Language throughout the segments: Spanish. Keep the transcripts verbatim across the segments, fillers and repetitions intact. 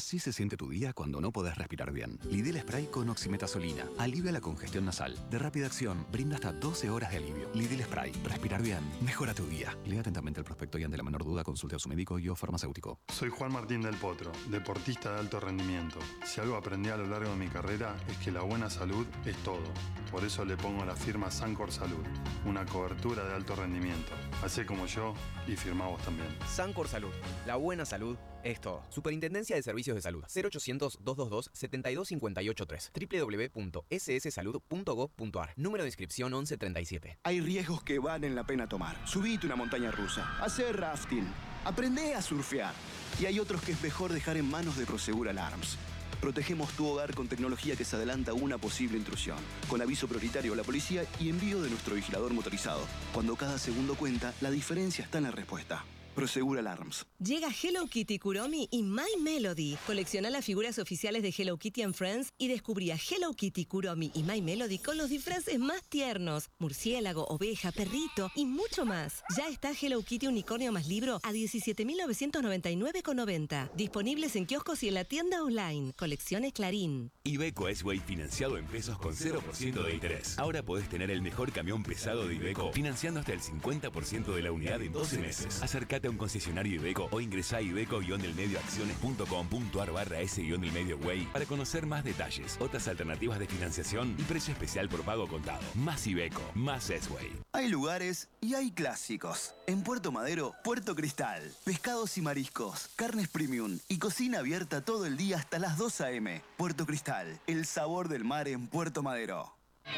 Así se siente tu día cuando no podés respirar bien. Lidl Spray con oximetazolina. Alivia la congestión nasal. De rápida acción, brinda hasta doce horas de alivio. Lidl Spray. Respirar bien. Mejora tu día. Lea atentamente el prospecto y ante la menor duda consulte a su médico y o farmacéutico. Soy Juan Martín del Potro, deportista de alto rendimiento. Si algo aprendí a lo largo de mi carrera es que la buena salud es todo. Por eso le pongo la firma Sancor Salud. Una cobertura de alto rendimiento. Hacé como yo y firmá vos también. Sancor Salud. La buena salud es todo. Superintendencia de Servicios de Salud. cero ochocientos, doscientos veintidós, setenta y dos cincuenta y ocho tres. doble u doble u doble u punto ese ese salud punto gob punto a r. Número de inscripción once treinta y siete. Hay riesgos que valen la pena tomar. Subite una montaña rusa. Hacer rafting. Aprende a surfear. Y hay otros que es mejor dejar en manos de Prosegur Alarms. Protegemos tu hogar con tecnología que se adelanta a una posible intrusión, con aviso prioritario a la policía y envío de nuestro vigilador motorizado. Cuando cada segundo cuenta, la diferencia está en la respuesta. Prosegur Alarms. Llega Hello Kitty, Kuromi y My Melody. Colecciona las figuras oficiales de Hello Kitty and Friends y descubrí a Hello Kitty, Kuromi y My Melody con los disfraces más tiernos. Murciélago, oveja, perrito y mucho más. Ya está Hello Kitty Unicornio más libro a diecisiete mil novecientos noventa y nueve con noventa. Disponibles en kioscos y en la tienda online. Colecciones Clarín. Iveco S-Way financiado en pesos con cero por ciento de interés. Ahora podés tener el mejor camión pesado de Iveco financiando hasta el cincuenta por ciento de la unidad en doce meses. Acércate a un concesionario Iveco o ingresá a iveco guion del medio acciones punto com punto a r barra ese guion del medio way para conocer más detalles, otras alternativas de financiación y precio especial por pago contado. Más Iveco, más S-Way. Hay lugares y hay clásicos. En Puerto Madero, Puerto Cristal. Pescados y mariscos, carnes premium y cocina abierta todo el día hasta las dos a eme. Puerto Cristal, el sabor del mar en Puerto Madero.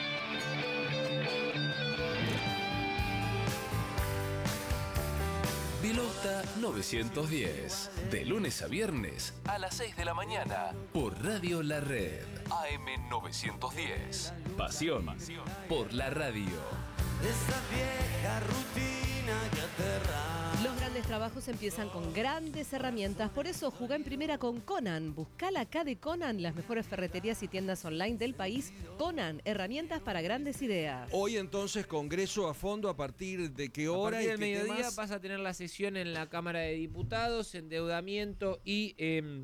Pilota novecientos diez. De lunes a viernes a las seis de la mañana por Radio La Red. A eme novecientos diez. Pasión por la radio. Esa vieja rutina que aterra. Los grandes trabajos empiezan con grandes herramientas, por eso jugá en primera con Conan. Buscá la K de Conan, las mejores ferreterías y tiendas online del país. Conan, herramientas para grandes ideas. Hoy entonces congreso a fondo, ¿a partir de qué hora? A partir del y qué mediodía temas? vas a tener la sesión en la Cámara de Diputados, endeudamiento y eh,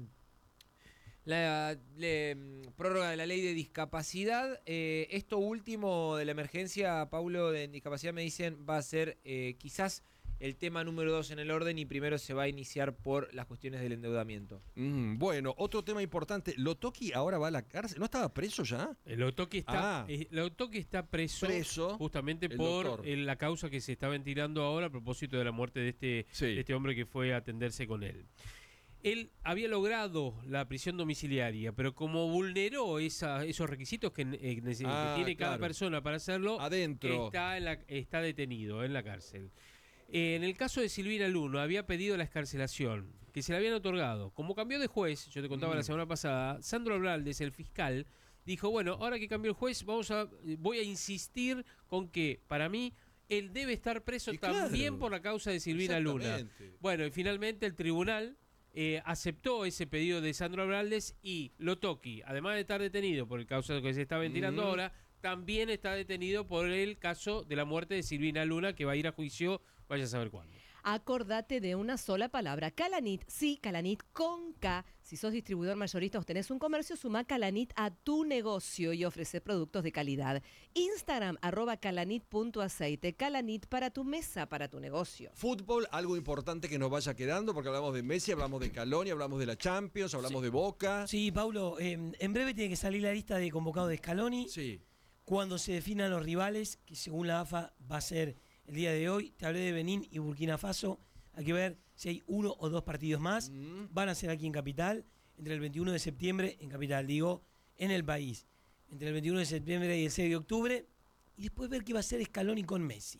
la le, prórroga de la ley de discapacidad. Eh, esto último de la emergencia, Paulo, de discapacidad, me dicen, va a ser eh, quizás el tema número dos en el orden y primero se va a iniciar por las cuestiones del endeudamiento. Mm, bueno, otro tema importante. Lotoki ahora va a la cárcel. ¿No estaba preso ya? El Lotoki está, Ah. eh, Lotoki está preso, Preso, justamente el por doctor. eh, la causa que se está ventilando ahora a propósito de la muerte de este, Sí. de este hombre que fue a atenderse con él. Él había logrado la prisión domiciliaria, pero como vulneró esa, esos requisitos que, eh, que Ah, tiene cada claro. persona para hacerlo, Adentro. Está, en la- está detenido en la cárcel. Eh, en el caso de Silvina Luno, había pedido la excarcelación, que se le habían otorgado. Como cambió de juez, yo te contaba Mm. la semana pasada, Sandro Abraldes, el fiscal, dijo, bueno, ahora que cambió el juez, vamos a, voy a insistir con que, para mí, él debe estar preso Y claro. también por la causa de Silvina Luna. Exactamente. Bueno, y finalmente el tribunal eh, aceptó ese pedido de Sandro Abraldes y Lotoki, además de estar detenido por el caso que se está ventilando Mm. ahora, también está detenido por el caso de la muerte de Silvina Luna, que va a ir a juicio, vaya a saber cuándo. Acordate de una sola palabra. Calanit, sí, Calanit con K. Si sos distribuidor mayorista o tenés un comercio, suma Calanit a tu negocio y ofrece productos de calidad. Instagram, arroba calanit.aceite. Calanit para tu mesa, para tu negocio. Fútbol, algo importante que nos vaya quedando, porque hablamos de Messi, hablamos de Scaloni, hablamos de la Champions, hablamos de Boca. Sí, Paulo, eh, en breve tiene que salir la lista de convocados de Scaloni. Sí. Cuando se definan los rivales, que según la A F A va a ser el día de hoy. Te hablé de Benín y Burkina Faso. Hay que ver si hay uno o dos partidos más. Mm. Van a ser aquí en Capital, entre el veintiuno de septiembre, en Capital, digo, en el país. Entre el veintiuno de septiembre y el seis de octubre. Y después ver qué va a hacer Scaloni con Messi.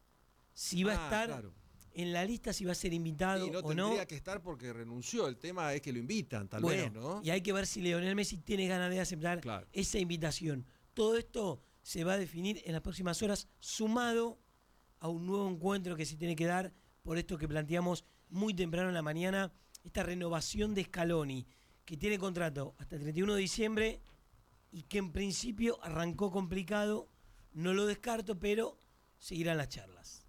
Si va Ah, a estar claro. en la lista, si va a ser invitado Y no o tendría no. que estar porque renunció. El tema es que lo invitan, tal Bueno, vez, ¿no? y hay que ver si Lionel Messi tiene ganas de aceptar Claro. esa invitación. Todo esto se va a definir en las próximas horas, sumado a un nuevo encuentro que se tiene que dar por esto que planteamos muy temprano en la mañana, esta renovación de Scaloni, que tiene contrato hasta el treinta y uno de diciembre y que en principio arrancó complicado, no lo descarto, pero seguirán las charlas.